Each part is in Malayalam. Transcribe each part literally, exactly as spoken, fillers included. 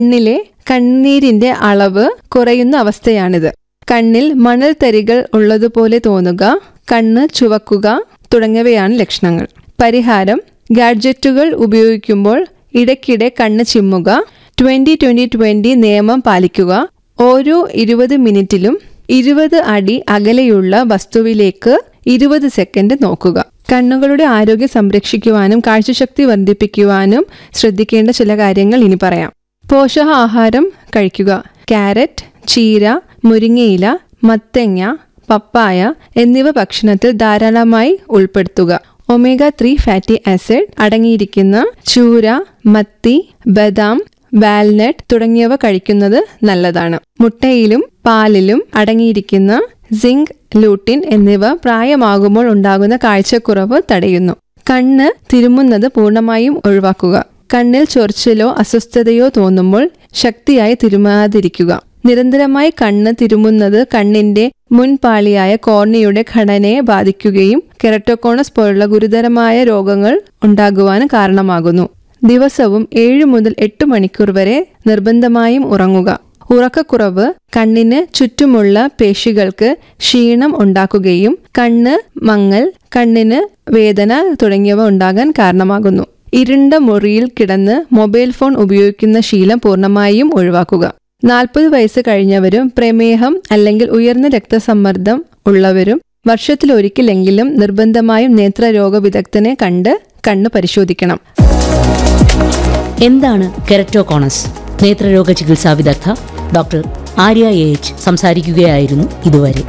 കണ്ണിലെ കണ്ണീരിന്റെ അളവ് കുറയുന്ന അവസ്ഥയാണിത്. കണ്ണിൽ മണൽത്തരികൾ ഉള്ളതുപോലെ തോന്നുക, കണ്ണ് ചുവക്കുക തുടങ്ങിയവയാണ് ലക്ഷണങ്ങൾ. പരിഹാരം: ഗാഡ്ജറ്റുകൾ ഉപയോഗിക്കുമ്പോൾ ഇടയ്ക്കിടെ കണ്ണ് ചിമ്മുക. ട്വന്റി ട്വന്റി ട്വന്റി നിയമം പാലിക്കുക. ഓരോ ഇരുപത് മിനിറ്റിലും ഇരുപത് അടി അകലെയുള്ള വസ്തുവിലേക്ക് ഇരുപത് സെക്കൻഡ് നോക്കുക. കണ്ണുകളുടെ ആരോഗ്യം സംരക്ഷിക്കുവാനും കാഴ്ചശക്തി വർദ്ധിപ്പിക്കുവാനും ശ്രദ്ധിക്കേണ്ട ചില കാര്യങ്ങൾ ഇനി പറയാം. പോഷകാഹാരം കഴിക്കുക. ക്യാരറ്റ്, ചീര, മുരിങ്ങയില, മത്തങ്ങ, പപ്പായ എന്നിവ ഭക്ഷണത്തിൽ ധാരാളമായി ഉൾപ്പെടുത്തുക. ഒമേഗ ത്രീ ഫാറ്റി ആസിഡ് അടങ്ങിയിരിക്കുന്ന ചൂര, മത്തി, ബദാം, വാൽനട്ട് തുടങ്ങിയവ കഴിക്കുന്നത് നല്ലതാണ്. മുട്ടയിലും പാലിലും അടങ്ങിയിരിക്കുന്ന സിങ്ക്, ലൂട്ടിൻ എന്നിവ പ്രായമാകുമ്പോൾ ഉണ്ടാകുന്ന കാഴ്ചക്കുറവ് തടയുന്നു. കണ്ണ് തിരുമുന്നത് പൂർണ്ണമായും ഒഴിവാക്കുക. കണ്ണിൽ ചൊറിച്ചിലോ അസ്വസ്ഥതയോ തോന്നുമ്പോൾ ശക്തിയായി തിരുമാതിരിക്കുക. നിരന്തരമായി കണ്ണ് തിരുമുന്നത് കണ്ണിന്റെ മുൻപാളിയായ കോർണിയയുടെ ഘടനയെ ബാധിക്കുകയും കെറട്ടോകോണസ് പോലുള്ള ഗുരുതരമായ രോഗങ്ങൾ ഉണ്ടാകുവാനും കാരണമാകുന്നു. ദിവസവും ഏഴു മുതൽ എട്ട് മണിക്കൂർ വരെ നിർബന്ധമായും ഉറങ്ങുക. ഉറക്കക്കുറവ് കണ്ണിന് ചുറ്റുമുള്ള പേശികൾക്ക് ക്ഷീണം ഉണ്ടാക്കുകയും കണ്ണ് മങ്ങൽ, കണ്ണിന് വേദന തുടങ്ങിയവ ഉണ്ടാകാൻ കാരണമാകുന്നു. ഇരുണ്ട മുറിയിൽ കിടന്ന് മൊബൈൽ ഫോൺ ഉപയോഗിക്കുന്ന ശീലം പൂർണ്ണമായും ഒഴിവാക്കുക. നാൽപ്പത് വയസ്സ് കഴിഞ്ഞവരും പ്രമേഹം അല്ലെങ്കിൽ ഉയർന്ന രക്തസമ്മർദ്ദം ഉള്ളവരും വർഷത്തിലൊരിക്കലെങ്കിലും നിർബന്ധമായും നേത്രരോഗ വിദഗ്ധനെ കണ്ട് കണ്ണ് പരിശോധിക്കണം. എന്താണ് കെറട്ടോകോണസ്? നേത്രരോഗ ചികിത്സാ വിദഗ്ധ ഡോക്ടർ ആര്യ എ എച്ച് സംസാരിക്കുകയായിരുന്നു ഇതുവരെ.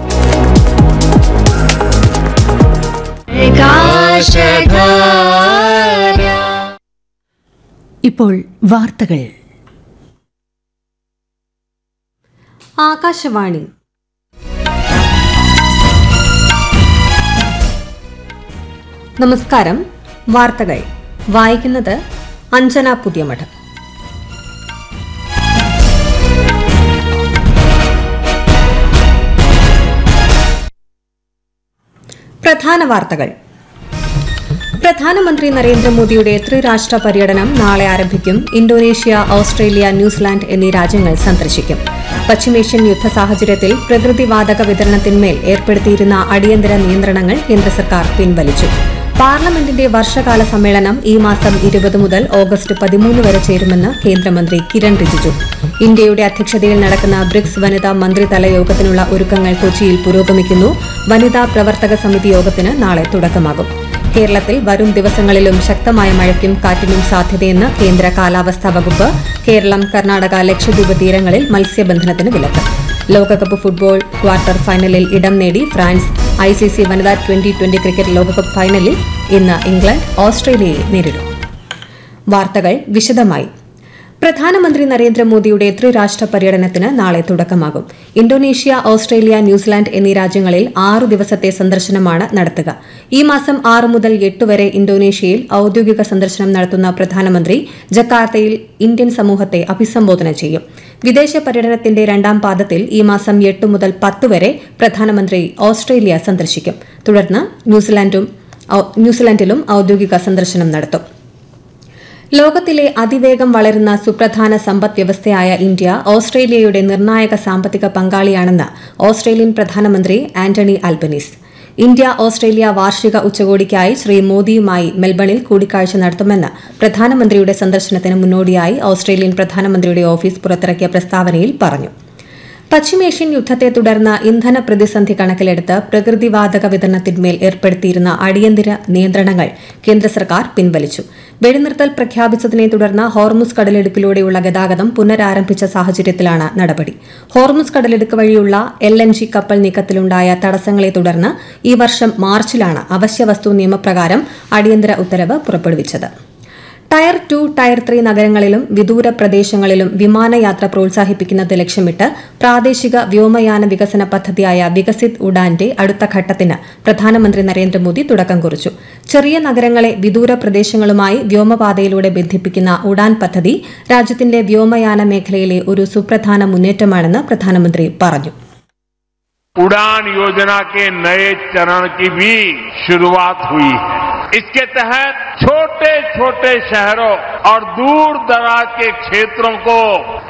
ഇപ്പോൾ വാർത്തകൾ. ആകാശവാണി. നമസ്കാരം. വാർത്തകൾ വായിക്കുന്നത് അഞ്ജന പുതിയമഠം. പ്രധാന വാർത്തകൾ. പ്രധാനമന്ത്രി നരേന്ദ്രമോദിയുടെ ത്രിരാഷ്ട്ര പര്യടനം നാളെ ആരംഭിക്കും. ഇന്തോനേഷ്യ, ഓസ്ട്രേലിയ, ന്യൂസിലാൻഡ് എന്നീ രാജ്യങ്ങൾ സന്ദർശിക്കും. പശ്ചിമേഷ്യൻ യുദ്ധ സാഹചര്യത്തിൽ പ്രകൃതിവാതക വിതരണത്തിന്മേൽ ഏർപ്പെടുത്തിയിരുന്ന അടിയന്തര നിയന്ത്രണങ്ങൾ കേന്ദ്ര സർക്കാർ പിൻവലിച്ചു. പാർലമെന്റിന്റെ വർഷകാല സമ്മേളനം ഈ മാസം ഇരുപത് മുതൽ ഓഗസ്റ്റ് പതിമൂന്ന് വരെ ചേരുമെന്ന് കേന്ദ്രമന്ത്രി കിരൺ റിജിജു. ഇന്ത്യയുടെ അധ്യക്ഷതയിൽ നടക്കുന്ന ബ്രിക്സ് വനിതാ മന്ത്രിതല യോഗത്തിനുള്ള ഒരുക്കങ്ങൾ കൊച്ചിയിൽ പുരോഗമിക്കുന്നു. വനിതാ പ്രവർത്തക സമിതി യോഗത്തിന് നാളെ തുടക്കമാകും. കേരളത്തിൽ വരും ദിവസങ്ങളിലും ശക്തമായ മഴയ്ക്കും കാറ്റിനും സാധ്യതയെന്ന് കേന്ദ്ര കാലാവസ്ഥാ വകുപ്പ്. കേരളം, കർണാടക, ലക്ഷദ്വീപ് തീരങ്ങളിൽ മത്സ്യബന്ധനത്തിന് വിലക്ക്. ലോകകപ്പ് ഫുട്ബോൾ ക്വാർട്ടർ ഫൈനലിൽ ഇടം നേടി ഫ്രാൻസ്. ഐ സി സി വനിതാ ട്വന്റി ട്വന്റി ക്രിക്കറ്റ് ലോകകപ്പ് ഫൈനലിൽ ഇന്ന് ഇംഗ്ലണ്ട് ഓസ്ട്രേലിയയെ നേരിടും. വാർത്തകൾ വിശദമായി. പ്രധാനമന്ത്രി നരേന്ദ്രമോദിയുടെ ത്രിരാഷ്ട്ര പര്യടനത്തിന് നാളെ തുടക്കമാകും. ഇന്തോനേഷ്യ, ഓസ്ട്രേലിയ, ന്യൂസിലാൻഡ് എന്നീ രാജ്യങ്ങളിൽ ആറു ദിവസത്തെ സന്ദർശനമാണ് നടത്തുക. ഈ മാസം ആറ് മുതൽ എട്ട് വരെ ഇന്തോനേഷ്യയിൽ ഔദ്യോഗിക സന്ദർശനം നടത്തുന്ന പ്രധാനമന്ത്രി ജക്കാർത്തയിൽ ഇന്ത്യൻ സമൂഹത്തെ അഭിസംബോധന ചെയ്യും. വിദേശ പര്യടനത്തിന്റെ രണ്ടാം പാദത്തിൽ ഈ മാസം എട്ട് മുതൽ പത്ത് വരെ പ്രധാനമന്ത്രി ഓസ്ട്രേലിയ സന്ദർശിക്കും. തുടർന്ന് ന്യൂസിലാൻഡിലും ഔദ്യോഗിക സന്ദർശനം നടത്തും. ലോകത്തിലെ അതിവേഗം വളരുന്ന സുപ്രധാന സമ്പദ് വ്യവസ്ഥയായ ഇന്ത്യ ഓസ്ട്രേലിയയുടെ നിർണായക സാമ്പത്തിക പങ്കാളിയാണെന്ന് ഓസ്ട്രേലിയൻ പ്രധാനമന്ത്രി ആന്റണി അൽബനീസ്. ഇന്ത്യ ഓസ്ട്രേലിയ വാർഷിക ഉച്ചകോടിക്കായി ശ്രീ മോദിയുമായി മെൽബണിൽ കൂടിക്കാഴ്ച നടത്തുമെന്ന് പ്രധാനമന്ത്രിയുടെ സന്ദർശനത്തിന് മുന്നോടിയായി ഓസ്ട്രേലിയൻ പ്രധാനമന്ത്രിയുടെ ഓഫീസ് പുറത്തിറക്കിയ പ്രസ്താവനയിൽ പറഞ്ഞു. പശ്ചിമേഷ്യൻ യുദ്ധത്തെ തുടർന്ന് ഇന്ധന പ്രതിസന്ധി കണക്കിലെടുത്ത് പ്രകൃതിവാതക വിതരണത്തിന്മേൽ ഏർപ്പെടുത്തിയിരുന്ന അടിയന്തര നിയന്ത്രണങ്ങൾ കേന്ദ്ര സർക്കാർ പിൻവലിച്ചു. വെടിനിർത്തൽ പ്രഖ്യാപിച്ചതിനെ തുടർന്ന് ഹോർമുസ് കടലിടുക്കിലൂടെയുള്ള ഗതാഗതം പുനരാരംഭിച്ച സാഹചര്യത്തിലാണ് നടപടി. ഹോർമുസ് കടലിടുക്ക് വഴിയുള്ള എൽ എൻ ജി കപ്പൽ നീക്കത്തിലുണ്ടായ തടസ്സങ്ങളെ തുടർന്ന് ഈ വർഷം മാർച്ചിലാണ് അവശ്യവസ്തു നിയമപ്രകാരം അടിയന്തര ഉത്തരവ് പുറപ്പെടുവിച്ചത്. ടയർ ടു, ടയർ ത്രീ നഗരങ്ങളിലും വിദൂര പ്രദേശങ്ങളിലും വിമാനയാത്ര പ്രോത്സാഹിപ്പിക്കുന്നത് ലക്ഷ്യമിട്ട് പ്രാദേശിക വ്യോമയാന വികസന പദ്ധതിയായ വികസിത് ഉഡാന്റെ അടുത്ത ഘട്ടത്തിന് പ്രധാനമന്ത്രി നരേന്ദ്രമോദി തുടക്കം കുറിച്ചു. ചെറിയ നഗരങ്ങളെ വിദൂര പ്രദേശങ്ങളുമായി വ്യോമപാതയിലൂടെ ബന്ധിപ്പിക്കുന്ന ഉഡാൻ പദ്ധതി രാജ്യത്തിന്റെ വ്യോമയാന മേഖലയിലെ ഒരു സുപ്രധാന മുന്നേറ്റമാണെന്ന് പ്രധാനമന്ത്രി പറഞ്ഞു. उड़ान योजना के नए चरण की भी शुरुआत हुई है। इसके तहत छोटे छोटे शहरों और दूर दराज के क्षेत्रों को